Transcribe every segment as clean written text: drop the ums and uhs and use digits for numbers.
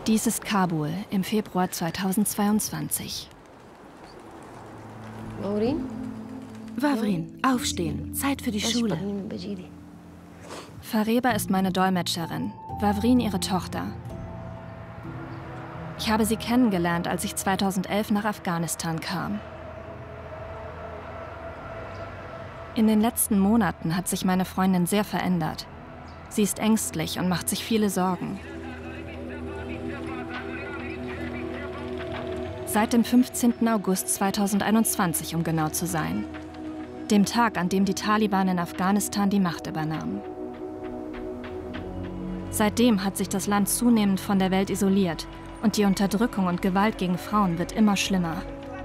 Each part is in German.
Dies ist Kabul im Februar 2022. Wavrin, aufstehen, Zeit für die Schule. Fareba ist meine Dolmetscherin, Wavrin ihre Tochter. Ich habe sie kennengelernt, als ich 2011 nach Afghanistan kam. In den letzten Monaten hat sich meine Freundin sehr verändert. Sie ist ängstlich und macht sich viele Sorgen. Seit dem 15. August 2021, um genau zu sein. Dem Tag, an dem die Taliban in Afghanistan die Macht übernahmen. Seitdem hat sich das Land zunehmend von der Welt isoliert und die Unterdrückung und Gewalt gegen Frauen wird immer schlimmer.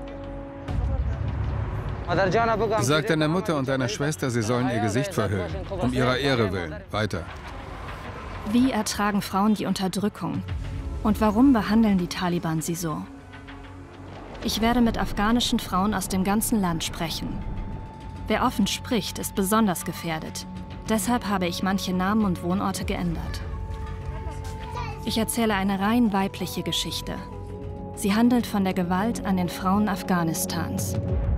Sag deiner Mutter und deiner Schwester, sie sollen ihr Gesicht verhüllen. Um ihrer Ehre willen. Weiter. Wie ertragen Frauen die Unterdrückung? Und warum behandeln die Taliban sie so? Ich werde mit afghanischen Frauen aus dem ganzen Land sprechen. Wer offen spricht, ist besonders gefährdet. Deshalb habe ich manche Namen und Wohnorte geändert. Ich erzähle eine rein weibliche Geschichte. Sie handelt von der Gewalt an den Frauen Afghanistans.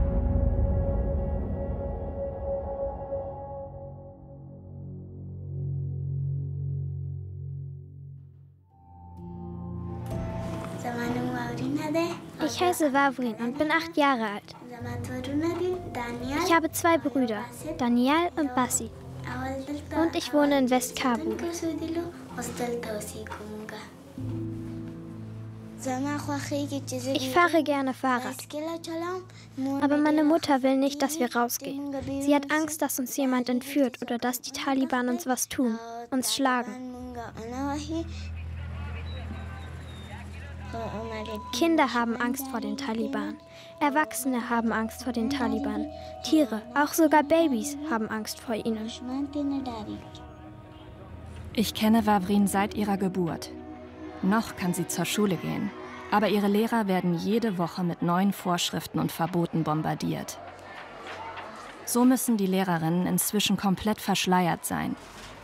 Ich heiße Wavrin und bin 8 Jahre alt. Ich habe 2 Brüder, Daniel und Bassi. Und ich wohne in Westkabul. Ich fahre gerne Fahrrad. Aber meine Mutter will nicht, dass wir rausgehen. Sie hat Angst, dass uns jemand entführt oder dass die Taliban uns was tun, uns schlagen. Kinder haben Angst vor den Taliban. Erwachsene haben Angst vor den Taliban. Tiere, auch sogar Babys, haben Angst vor ihnen. Ich kenne Wavrin seit ihrer Geburt. Noch kann sie zur Schule gehen. Aber ihre Lehrer werden jede Woche mit neuen Vorschriften und Verboten bombardiert. So müssen die Lehrerinnen inzwischen komplett verschleiert sein.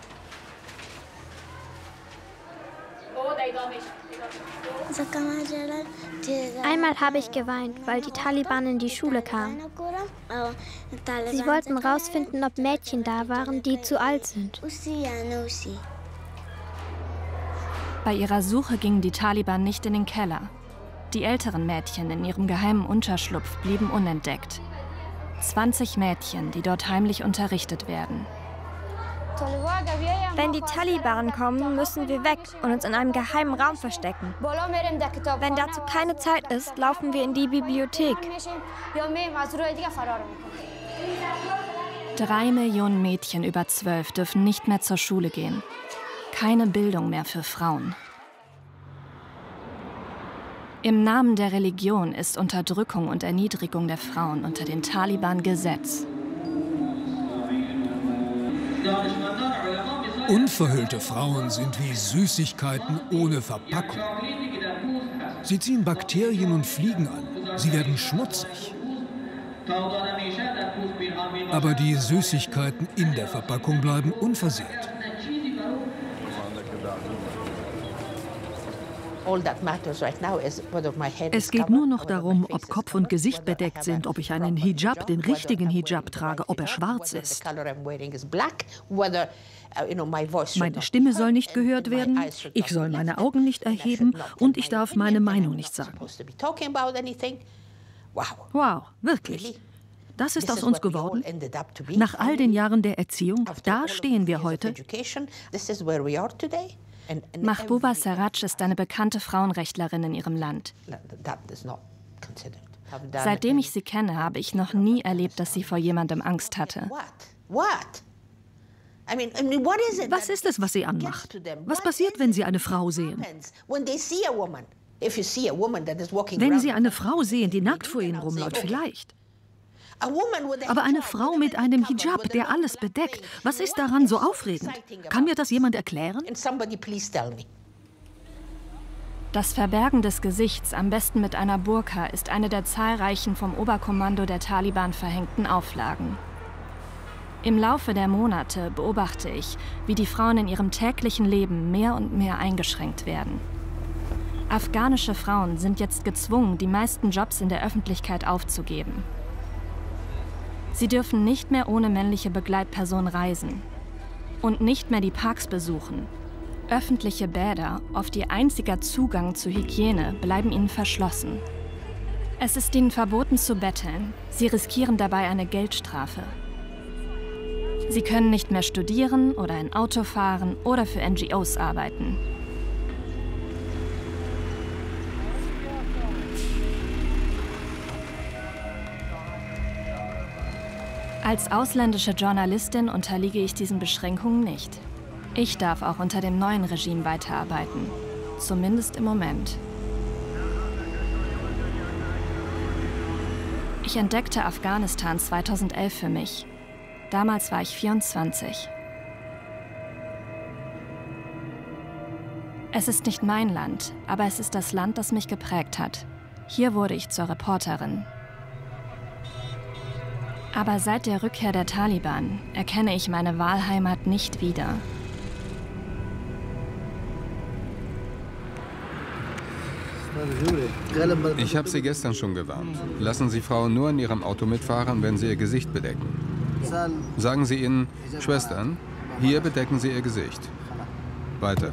Einmal habe ich geweint, weil die Taliban in die Schule kamen. Sie wollten herausfinden, ob Mädchen da waren, die zu alt sind. Bei ihrer Suche gingen die Taliban nicht in den Keller. Die älteren Mädchen in ihrem geheimen Unterschlupf blieben unentdeckt. 20 Mädchen, die dort heimlich unterrichtet werden. Wenn die Taliban kommen, müssen wir weg und uns in einem geheimen Raum verstecken. Wenn dazu keine Zeit ist, laufen wir in die Bibliothek. 3 Millionen Mädchen über 12 dürfen nicht mehr zur Schule gehen. Keine Bildung mehr für Frauen. Im Namen der Religion ist Unterdrückung und Erniedrigung der Frauen unter den Taliban Gesetz. Unverhüllte Frauen sind wie Süßigkeiten ohne Verpackung. Sie ziehen Bakterien und Fliegen an. Sie werden schmutzig. Aber die Süßigkeiten in der Verpackung bleiben unversehrt. Es geht nur noch darum, ob Kopf und Gesicht bedeckt sind, ob ich einen Hijab, den richtigen Hijab trage, ob er schwarz ist. Meine Stimme soll nicht gehört werden, ich soll meine Augen nicht erheben und ich darf meine Meinung nicht sagen. Wow, wirklich. Das ist aus uns geworden. Nach all den Jahren der Erziehung, da stehen wir heute. Mahbouba Sarraj ist eine bekannte Frauenrechtlerin in ihrem Land. Seitdem ich sie kenne, habe ich noch nie erlebt, dass sie vor jemandem Angst hatte. Was ist es, was sie anmacht? Was passiert, wenn sie eine Frau sehen? Wenn sie eine Frau sehen, die nackt vor ihnen rumläuft, vielleicht. Aber eine Frau mit einem Hijab, der alles bedeckt, was ist daran so aufregend? Kann mir das jemand erklären? Das Verbergen des Gesichts, am besten mit einer Burka, ist eine der zahlreichen vom Oberkommando der Taliban verhängten Auflagen. Im Laufe der Monate beobachte ich, wie die Frauen in ihrem täglichen Leben mehr und mehr eingeschränkt werden. Afghanische Frauen sind jetzt gezwungen, die meisten Jobs in der Öffentlichkeit aufzugeben. Sie dürfen nicht mehr ohne männliche Begleitperson reisen und nicht mehr die Parks besuchen. Öffentliche Bäder, oft ihr einziger Zugang zu Hygiene, bleiben ihnen verschlossen. Es ist ihnen verboten zu betteln. Sie riskieren dabei eine Geldstrafe. Sie können nicht mehr studieren oder ein Auto fahren oder für NGOs arbeiten. Als ausländische Journalistin unterliege ich diesen Beschränkungen nicht. Ich darf auch unter dem neuen Regime weiterarbeiten. Zumindest im Moment. Ich entdeckte Afghanistan 2011 für mich. Damals war ich 24. Es ist nicht mein Land, aber es ist das Land, das mich geprägt hat. Hier wurde ich zur Reporterin. Aber seit der Rückkehr der Taliban erkenne ich meine Wahlheimat nicht wieder. Ich habe Sie gestern schon gewarnt. Lassen Sie Frauen nur in Ihrem Auto mitfahren, wenn sie ihr Gesicht bedecken. Sagen Sie ihnen, Schwestern, hier bedecken Sie Ihr Gesicht. Weiter.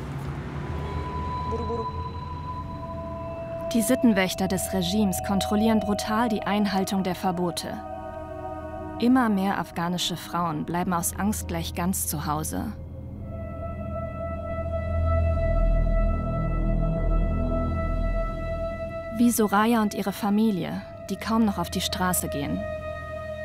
Die Sittenwächter des Regimes kontrollieren brutal die Einhaltung der Verbote. Immer mehr afghanische Frauen bleiben aus Angst gleich ganz zu Hause. Wie Soraya und ihre Familie, die kaum noch auf die Straße gehen.